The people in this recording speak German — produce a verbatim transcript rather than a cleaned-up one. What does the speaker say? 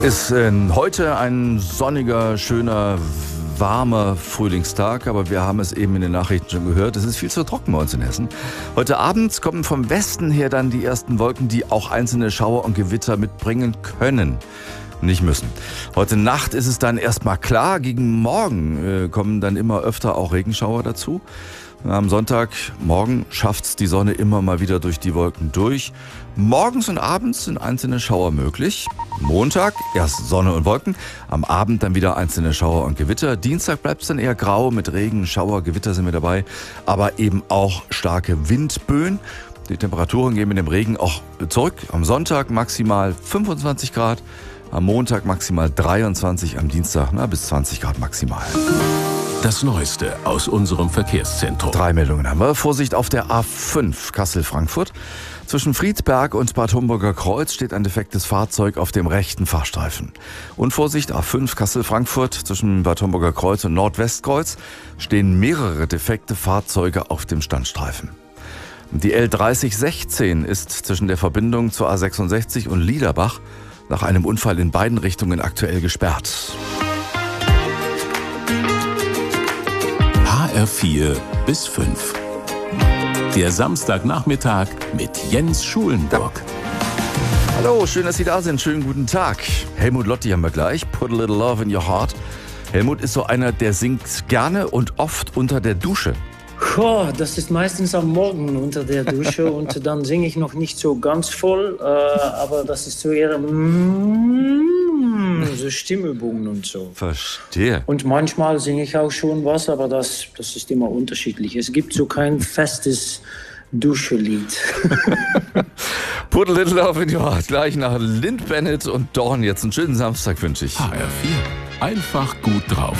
Ist äh, heute ein sonniger, schöner, warmer Frühlingstag, aber wir haben es eben in den Nachrichten schon gehört, es ist viel zu trocken bei uns in Hessen. Heute Abend kommen vom Westen her dann die ersten Wolken, die auch einzelne Schauer und Gewitter mitbringen können. Nicht müssen. Heute Nacht ist es dann erstmal klar, gegen morgen äh, kommen dann immer öfter auch Regenschauer dazu. Am Sonntagmorgen schafft's die Sonne immer mal wieder durch die Wolken durch. Morgens und abends sind einzelne Schauer möglich. Montag erst Sonne und Wolken, am Abend dann wieder einzelne Schauer und Gewitter. Dienstag bleibt es dann eher grau mit Regen, Schauer, Gewitter sind wir dabei, aber eben auch starke Windböen. Die Temperaturen gehen mit dem Regen auch zurück. Am Sonntag maximal fünfundzwanzig Grad, am Montag maximal dreiundzwanzig, am Dienstag na, bis zwanzig Grad maximal. Das Neueste aus unserem Verkehrszentrum. Drei Meldungen haben wir. Vorsicht auf der A fünf Kassel-Frankfurt. Zwischen Friedberg und Bad Homburger Kreuz steht ein defektes Fahrzeug auf dem rechten Fahrstreifen. Und Vorsicht, A fünf Kassel-Frankfurt. Zwischen Bad Homburger Kreuz und Nordwestkreuz stehen mehrere defekte Fahrzeuge auf dem Standstreifen. Die L dreißig sechzehn ist zwischen der Verbindung zur A sechsundsechzig und Liederbach nach einem Unfall in beiden Richtungen aktuell gesperrt. H R vier bis fünf. Der Samstagnachmittag mit Jens Schulenburg. Hallo, schön, dass Sie da sind. Schönen guten Tag. Helmut Lotti haben wir gleich. Put a little love in your heart. Helmut ist so einer, der singt gerne und oft unter der Dusche. Oh, das ist meistens am Morgen unter der Dusche und dann singe ich noch nicht so ganz voll, äh, aber das ist so eher mm, so Stimmübungen und so. Verstehe. Und manchmal singe ich auch schon was, aber das, das ist immer unterschiedlich. Es gibt so kein festes Duschelied. Put a little love in your heart. Gleich nach Lind Bennett und Dawn jetzt einen schönen Samstag wünsche ich. H R vier. Einfach gut drauf.